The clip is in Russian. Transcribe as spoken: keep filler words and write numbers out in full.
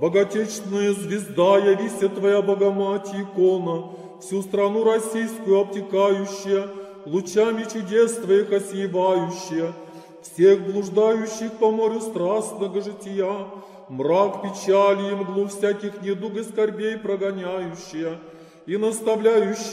боготечная звезда, явися Твоя Богомать икона, всю страну российскую обтекающая, лучами чудес Твоих осиевающая, всех блуждающих по морю страстного жития, мрак печали и мглу всяких недуг и скорбей прогоняющая, и наставляющая